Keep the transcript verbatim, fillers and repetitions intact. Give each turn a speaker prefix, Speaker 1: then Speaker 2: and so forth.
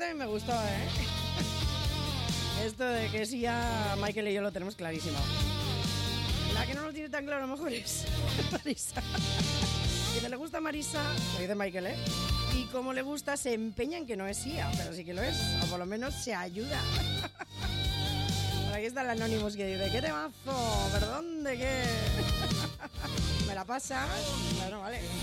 Speaker 1: también me gustó, ¿eh? Esto de que sí, ya Michael y yo lo tenemos clarísimo. La que no lo tiene tan claro a lo mejor es Marisa. Si le gusta Marisa, lo dice Michael, ¿eh? Y como le gusta, se empeña en que no es Sia, pero sí que lo es, o por lo menos se ayuda. Aquí está el Anonymous que dice, ¿qué temazo? ¿Perdón de qué? ¿Me la pasas? Bueno, vale.